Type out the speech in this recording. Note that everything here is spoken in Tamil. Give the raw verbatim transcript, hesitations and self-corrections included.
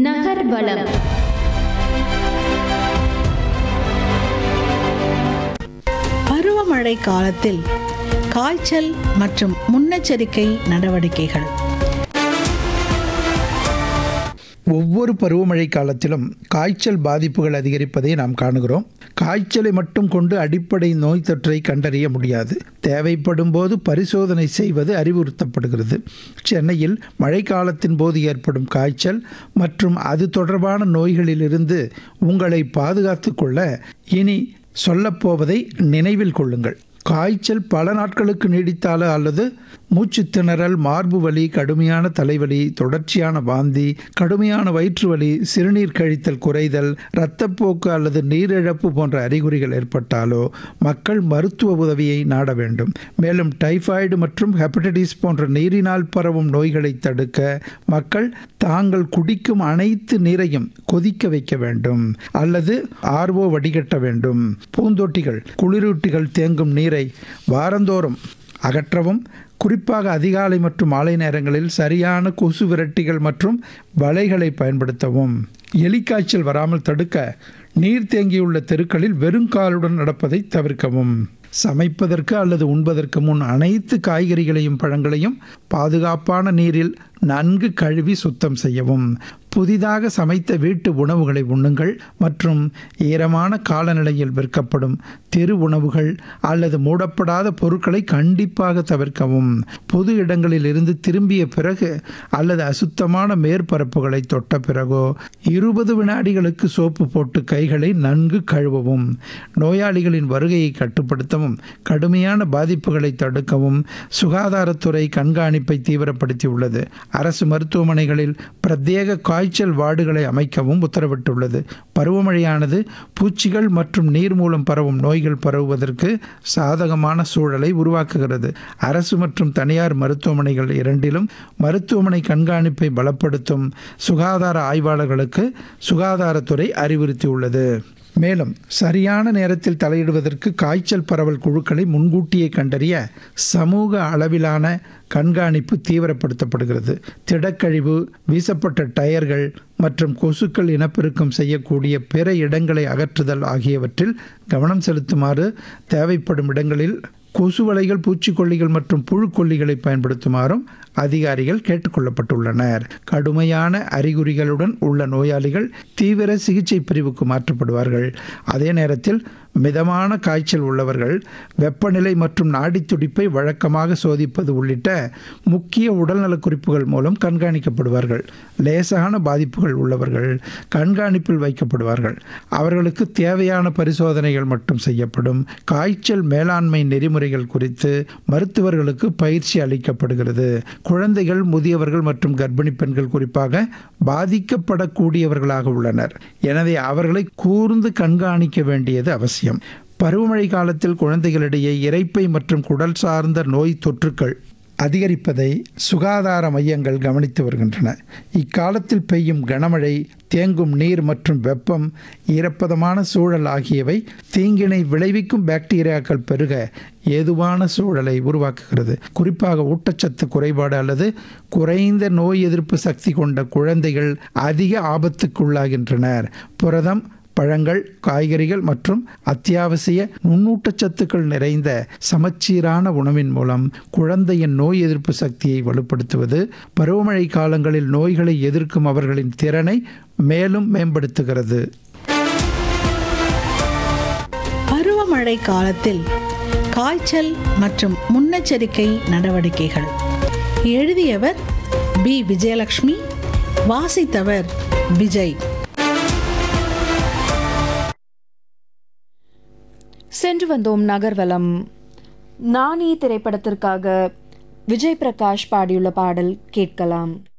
நகர்வலம். பருவமழை காலத்தில் காய்ச்சல் மற்றும் முன்னெச்சரிக்கை நடவடிக்கைகள். ஒவ்வொரு பருவமழை காலத்திலும் காய்ச்சல் பாதிப்புகள் அதிகரிப்பதை நாம் காணுகிறோம். காய்ச்சலை மட்டும் கொண்டு அடிப்படை நோய் தொற்றை கண்டறிய முடியாது. தேவைப்படும் போது பரிசோதனை செய்வது அறிவுறுத்தப்படுகிறது. சென்னையில் மழைக்காலத்தின் போது ஏற்படும் காய்ச்சல் மற்றும் அது தொடர்பான நோய்களிலிருந்து உங்களை பாதுகாத்து கொள்ள இனி சொல்லப்போவதை நினைவில் கொள்ளுங்கள். காய்ச்சல் பல நாட்களுக்கு நீடித்தாலோ அல்லது மூச்சு திணறல், மார்பு வலி, கடுமையான தலைவலி, தொடர்ச்சியான வாந்தி, கடுமையான வயிற்று வலி, சிறுநீர் கழித்தல் குறைதல், இரத்தப்போக்கு அல்லது நீரிழப்பு போன்ற அறிகுறிகள் ஏற்பட்டாலோ மக்கள் மருத்துவ உதவியை நாட வேண்டும். மேலும் டைபாய்டு மற்றும் ஹெப்படைட்டிஸ் போன்ற நீரினால் பரவும் நோய்களை தடுக்க மக்கள் தாங்கள் குடிக்கும் அனைத்து நீரையும் கொதிக்க வைக்க வேண்டும் அல்லது ஆர்ஓ வடிகட்ட வேண்டும். பூந்தொட்டிகள், குளிரூட்டிகள் தேங்கும் நீரை வாரந்தோறும் அகற்றவும். குறிப்பாக அதிகாலை மற்றும் மாலை நேரங்களில் சரியான கொசு விரட்டிகள் மற்றும் வலைகளை பயன்படுத்தவும். எலிக்காய்ச்சல் வராமல் தடுக்க நீர் தேங்கியுள்ள தெருக்களில் வெறுங்காலுடன் நடப்பதை தவிர்க்கவும். சமைப்பதற்கு அல்லது உண்பதற்கு முன் அனைத்து காய்கறிகளையும் பழங்களையும் பாதுகாப்பான நீரில் நன்கு கழுவி சுத்தம் செய்யவும். புதிதாக சமைத்த வீட்டு உணவுகளை உண்ணுங்கள் மற்றும் ஈரமான காலநிலையில் விற்கப்படும் தெரு உணவுகள் அல்லது மூடப்படாத பொருட்களை கண்டிப்பாக தவிர்க்கவும். பொது இடங்களில் இருந்து திரும்பிய பிறகு அல்லது அசுத்தமான மேற்பரப்புகளை தொட்ட பிறகோ இருபது வினாடிகளுக்கு சோப்பு போட்டு கைகளை நன்கு கழுவவும். நோயாளிகளின் வருகையை கட்டுப்படுத்தவும் கடுமையான பாதிப்புகளை தடுக்கவும் சுகாதாரத்துறை கண்காணிப்பை தீவிரப்படுத்தியுள்ளது. அரசு மருத்துவமனைகளில் பிரத்யேக காய்ச்சல் வார்டுகளை அமைக்கவும் உத்தரவிட்டுள்ளது. பருவமழையானது பூச்சிகள் மற்றும் நீர் மூலம் பரவும் நோய்கள் பரவுவதற்கு சாதகமான சூழலை உருவாக்குகிறது. அரசு மற்றும் தனியார் மருத்துவமனைகள் இரண்டிலும் மருத்துவமனை கண்காணிப்பை பலப்படுத்தும் சுகாதார ஆய்வாளர்களுக்கு சுகாதாரத்துறை அறிவுறுத்தியுள்ளது. மேலும் சரியான நேரத்தில் தலையிடுவதற்கு காய்ச்சல் பரவல் குழுக்களை முன்கூட்டியே கண்டறிய சமூக அளவிலான கண்காணிப்பு தீவிரப்படுத்தப்படுகிறது. திடக்கழிவு, வீசப்பட்ட டயர்கள் மற்றும் கொசுக்கள் இனப்பெருக்கம் செய்யக்கூடிய பிற இடங்களை அகற்றுதல் ஆகியவற்றில் கவனம் செலுத்துமாறு, தேவைப்படும் இடங்களில் கொசு வலைகள், பூச்சிக்கொல்லிகள் மற்றும் புழுக்கொல்லிகளை பயன்படுத்துமாறும் அதிகாரிகள் கேட்டுக்கொள்ளப்பட்டுள்ளனர். கடுமையான அறிகுறிகளுடன் உள்ள நோயாளிகள் தீவிர சிகிச்சை பிரிவுக்கு மாற்றப்படுவார்கள். அதே நேரத்தில் மிதமான காய்ச்சல் உள்ளவர்கள் வெப்பநிலை மற்றும் நாடித்துடிப்பை வழக்கமாக சோதிப்பது உள்ளிட்ட முக்கிய உடல்நலக் குறிப்புகள் மூலம் கண்காணிக்கப்படுவார்கள். லேசான பாதிப்புகள் உள்ளவர்கள் கண்காணிப்பில் வைக்கப்படுவார்கள். அவர்களுக்கு தேவையான பரிசோதனைகள் மட்டும் செய்யப்படும். காய்ச்சல் மேலாண்மை நெறிமுறைகள் குறித்து மருத்துவர்களுக்கு பயிற்சி அளிக்கப்படுகிறது. குழந்தைகள், முதியவர்கள் மற்றும் கர்ப்பிணி பெண்கள் குறிப்பாக பாதிக்கப்படக்கூடியவர்களாக உள்ளனர். எனவே அவர்களை கூர்ந்து கண்காணிக்க வேண்டியது அவசியம். பருவமழை காலத்தில் குழந்தைகளிடையே இரைப்பை மற்றும் குடல் சார்ந்த நோய் தொற்றுக்கள் அதிகரிப்பதை சுகாதார மையங்கள் கவனித்து வருகின்றன. இக்காலத்தில் பெய்யும் கனமழை, தேங்கும் நீர் மற்றும் வெப்பம், ஈரப்பதமான சூழல் ஆகியவை தீங்கினை விளைவிக்கும் பாக்டீரியாக்கள் பெருக ஏதுவான சூழலை உருவாக்குகிறது. குறிப்பாக ஊட்டச்சத்து குறைபாடு அல்லது குறைந்த நோய் எதிர்ப்பு சக்தி கொண்ட குழந்தைகள் அதிக ஆபத்துக்குள்ளாகின்றனர். புரதம், பழங்கள், காய்கறிகள் மற்றும் அத்தியாவசிய நுண்ணூட்டச்சத்துக்கள் நிறைந்த சமச்சீரான உணவின் மூலம் குழந்தையின் நோய் எதிர்ப்பு சக்தியை வலுப்படுத்துவது பருவமழை காலங்களில் நோய்களை எதிர்க்கும் அவர்களின் திறனை மேலும் மேம்படுத்துகிறது. பருவமழை காலத்தில் காய்ச்சல் மற்றும் முன்னெச்சரிக்கை நடவடிக்கைகள். எழுதியவர் பி விஜயலட்சுமி, வாசித்தவர் விஜய். சென்று வந்தோம் நகர்வலம். நானே திரைப்படத்திற்காக விஜய் பிரகாஷ் பாடியுள்ள பாடல் கேட்கலாம்.